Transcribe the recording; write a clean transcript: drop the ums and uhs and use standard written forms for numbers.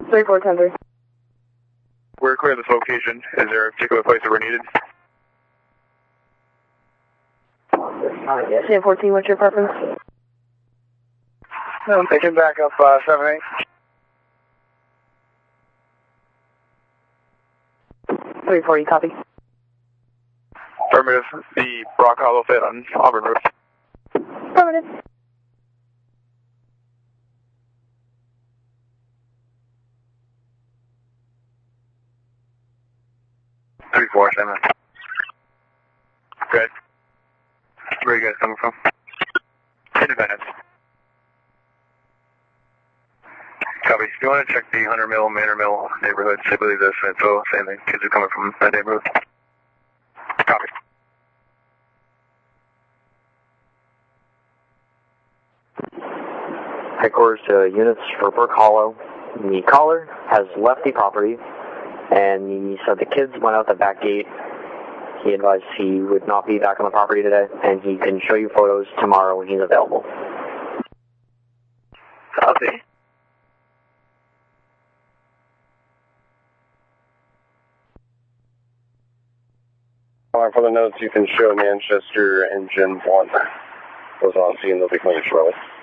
3410-3. We're clear of this location. Is there a particular place that we're needed? Sam 14, what's your preference? No, they can back up 7-8. 340, copy. Affirmative. The Brock Hollow fit on Auburn Road. Affirmative. Three, four, seven. Good. Where are you guys coming from? Independence. Copy. If you want to check the Hunter Mill, Manor Mill neighborhoods, I believe this info saying the kids are coming from that neighborhood. Copy. Headquarters to units for Brook Hollow. The caller has left the property, and he said the kids went out the back gate. He advised he would not be back on the property today, and he can show you photos tomorrow when he's available. Copy. For the notes, you can show Manchester Engine 1. Those on scene, they'll be coming shortly.